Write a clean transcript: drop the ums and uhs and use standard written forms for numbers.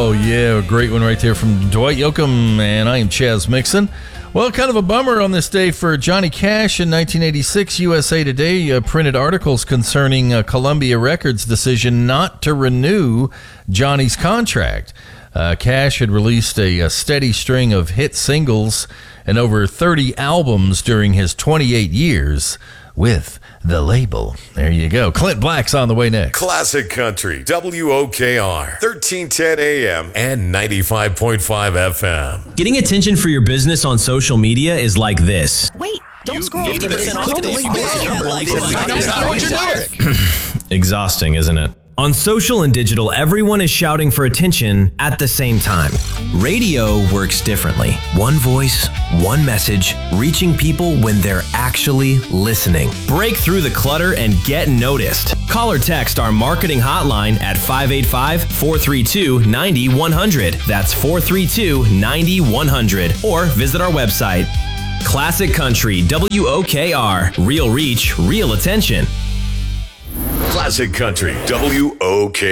Oh, yeah, a great one right there from Dwight Yoakam, and I am Chaz Mixon. Well, kind of a bummer on this day for Johnny Cash. In 1986, USA Today printed articles concerning Columbia Records' decision not to renew Johnny's contract. Cash had released a steady string of hit singles and over 30 albums during his 28 years with the label. There you go. Clint Black's on the way next. Classic Country, WOKR, 1310 AM and 95.5 FM. Getting attention for your business on social media is like this. Wait, don't scroll. Exhausting, isn't it? On social and digital, everyone is shouting for attention at the same time. Radio works differently. One voice, one message, reaching people when they're actually listening. Break through the clutter and get noticed. Call or text our marketing hotline at 585-432-9100. That's 432-9100. Or visit our website. Classic Country, WOKR. Real reach, real attention. Classic Country, WOKR.